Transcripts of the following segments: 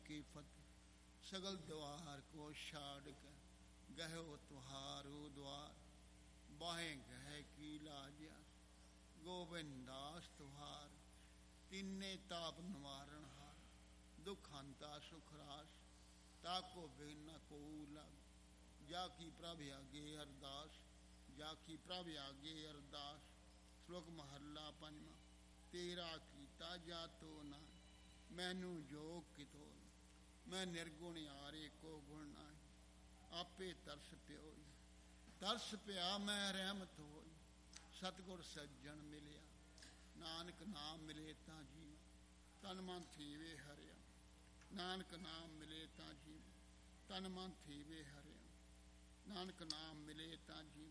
की फतेह। सगल द्वार को छाड़ के गहो तुहारो द्वार, बाहें गह की लाजिया गोविंद दास तुहार। तीने ताप निवारण हार, दुख हंता सुख रास, ताको बिन को लग। जाकी प्रभ आगे अरदास, जाकी प्रभ आगे अरदास। श्लोक महला पंजवा। तेरा कीता जातो ना मैनू जोग कितो, मैं निर्गुण आरे को गुण नाई। आपे तरस प्यो तरस पिया मैं रहमत होई, सतगुर सज्जन मिलिया नानक नाम मिले ता जीव। तन मन थीवे हरिया, नानक नाम मिले ता जीव। तन मन थीवे हरिया, नानक नाम मिले ता जीव।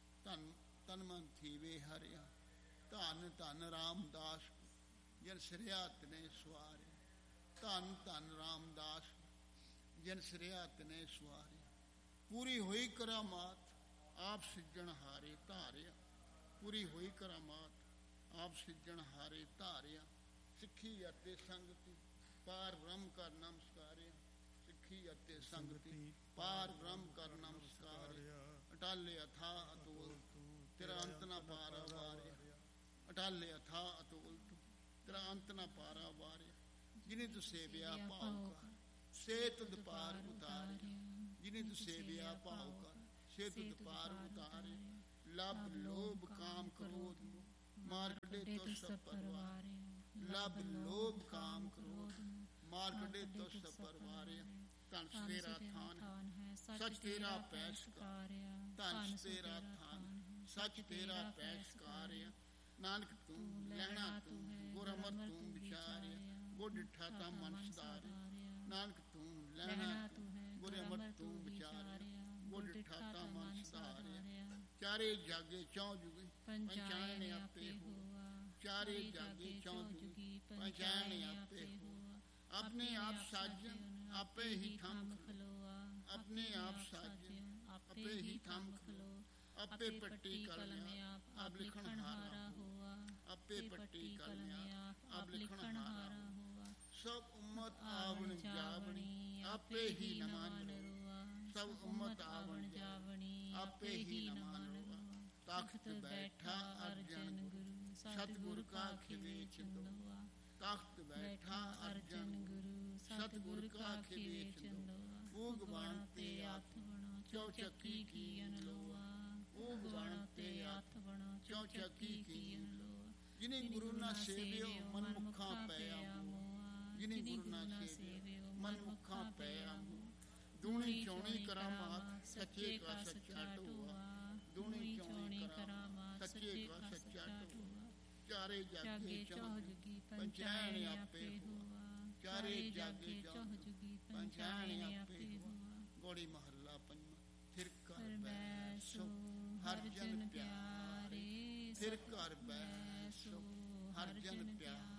तन मन थीवे हरिया। धन धन रामदास जिन सिरिया तने सवारे, धन धन रामदास जिन सिरिया तने सवारे। पूरी हुई करामात आप सिजन हारे धारिया, पूरी हुई करामात आप सिजन हारे धारिया। सिੱਖੀ ਅਤੇ ਸੰਗਤੀ ਪਾਰ ਬ੍ਰਹਮ ਕਰ ਨਮਸਕਾਰਿਆ, ਸਿੱਖੀ ਅਤੇ ਸੰਗਤੀ ਪਾਰ ਬ੍ਰਹਮ ਕਰ ਨਮਸਕਾਰਿਆ। ਅਟਾਲੇ ਅਥਾ ਅਤੁਲ ਤੇਰਾ ਅੰਤ ਨਾ ਪਾਰਾ ਵਾਰਿਆ, ਅਟਾਲੇ ਅਥਾ ਅਤੁਲ ਤੇਰਾ ਅੰਤ ਨਾ ਪਾਰਾ ਵਾਰਿਆ। ਜਿਨੇ ਤੂੰ ਸੇਵਿਆ ਭਾਉ ਕਰ ਸੇ ਤੁਧ ਪਾਰ ਉਤਾਰਿਆ, ਜਿਨੇ ਤੂੰ ਸੇਵਿਆ ਭਾਉ ਕਰ ਸੇ ਤੁਧ ਪਾਰ ਉਤਾਰਿਆ। ਲਬ ਲੋਭ ਕਾਮ ਕ੍ਰੋਧ ਮਾਰ ਕੱਢੇ ਤੋ ਸਭ ਪਰਵਾਰਿਆ, ਲਬ ਲੋਭ ਕਾਮ ਕ੍ਰੋਧ ਮਾਰ ਕੱਢੇ ਤੋ ਸਭ ਪਰਵਾਰਿਆ। ਧਨ ਤੇਰਾ ਥਾਨ ਹੈ ਸੱਚ ਤੇਰਾ ਪੈ ਸਕਾਰਿਆ, ਧਨ ਤੇਰਾ ਥਾਨ ਸੱਚ ਤੇਰਾ ਪੈ ਸਕਾਰਿਆ। ਨਾਨਕ ਤੂੰ ਲੈਣਾ ਤੂੰ ਗੁਰ ਅਮਰ ਤੂੰ ਵਿਚਾਰਿਆ, ਗੁਰ ਡਿਠਾ ਤਾਂ ਮਨ ਸੁਧਾਰਿਆ। ਨਾਨਕ ਤੂੰ ਲੈਣਾ ਤੂੰ ਗੁਰ ਅਮਰ ਤੂੰ ਵਿਚਾਰਿਆ, ਗੁਰ ਡਿਠਾ ਤਾਂ ਮਨ ਸੁਧਾਰਿਆ। ਚਾਰੇ ਜਾਗੇ ਚੌ ਜੁਗੇ ਪੰਚਾਇਣ ਆਪੇ ਹੋਆ, ਚਾਰੇ ਜਾਗੇ ਚੌ ਜੁਗੀ ਪੰਚਾਇਣ ਆਪੇ ਹੋਆ। अपने आप साजन आपे ही थम खलोआ, अपने आप साजन आपे ही थम खलो। आपे पट्टी कलमिया आप लिखण हारा हुआ, आपे पट्टी कलमिया आप लिखण हारा हुआ। सब उम्मत आवण जावणी आपे ही नमान रुआ, सब उम्मत आवण जावणी आपे ही नमान रुआ। तख्त बैठा अर्जन गुरु सतगुर का खिले चिंदुआ, तख्त बैठा अर्जन गुरु सतगुर का खिले चिंदुआ। ऊग बनते आथ बनो चौचक्की की अनलोआ, ऊग बनते आथ बनो चौचक्की की अनलोआ। जिन्हें गुरु ना सेवियो मन मुखा पया मोआ, जिन्हें गुरु ना सेवियो मन मुखा पया मोआ। दूनी चौनी करामात सच्चे का सच्चा टोआ, दूनी चौनी करामात सच्चे का सच्चा टोआ। चारे जागे चौह जुगी पंचायण आपे हुआ, चारे जागे चौह जुगी पंचायण आपे हुआ। गौड़ी महला पंजवा। फिर कर बैसो हर जन प्यारे, फिर कर बैसो हर जन प्यारे।